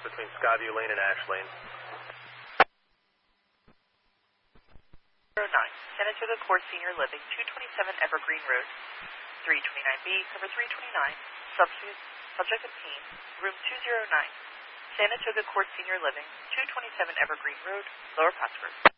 between Skyview Lane and Ash Lane. 09, Saratoga Court Senior Living, 227 Evergreen Road, 329B, cover 329, subject obtained, room 209, Saratoga Court Senior Living, 227 Evergreen Road, Lower Plattsburgh.